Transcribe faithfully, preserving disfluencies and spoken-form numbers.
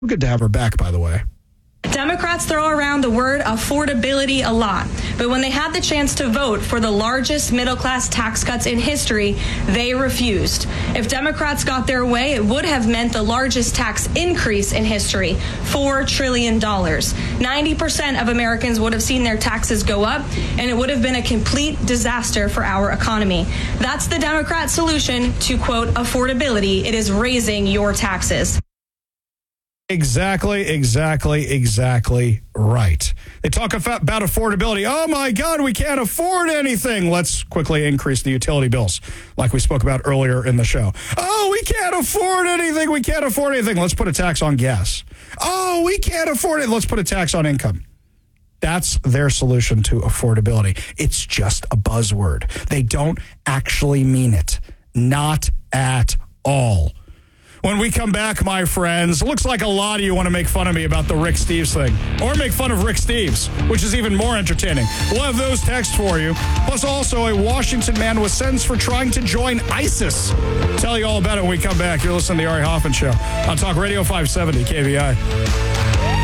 Good to have her back, by the way. Democrats throw around the word affordability a lot, but when they had the chance to vote for the largest middle-class tax cuts in history, they refused. If Democrats got their way, it would have meant the largest tax increase in history, four trillion dollars. ninety percent of Americans would have seen their taxes go up, and it would have been a complete disaster for our economy. That's the Democrat solution to, quote, affordability. It is raising your taxes. Exactly, exactly, exactly right. They talk about affordability. Oh, my God, we can't afford anything. Let's quickly increase the utility bills, like we spoke about earlier in the show. Oh, we can't afford anything. We can't afford anything. Let's put a tax on gas. Oh, we can't afford it. Let's put a tax on income. That's their solution to affordability. It's just a buzzword. They don't actually mean it. Not at all. When we come back, my friends, it looks like a lot of you want to make fun of me about the Rick Steves thing. Or make fun of Rick Steves, which is even more entertaining. We'll have those texts for you. Plus, also, a Washington man was sentenced for trying to join ISIS. Tell you all about it when we come back. You're listening to the Ari Hoffman Show on Talk Radio five seventy K V I.